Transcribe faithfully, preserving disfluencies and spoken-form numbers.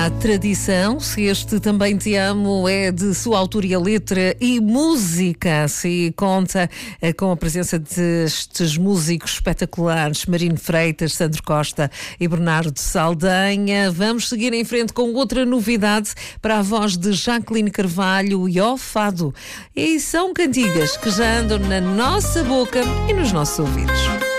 A tradição, se este Também Te Amo é de sua autoria, letra e música, se conta eh, com a presença destes músicos espetaculares, Marino Freitas, Sandro Costa e Bernardo Saldanha. Vamos seguir em frente com outra novidade para a voz de Jacqueline Carvalho e ao fado. E são cantigas que já andam na nossa boca e nos nossos ouvidos.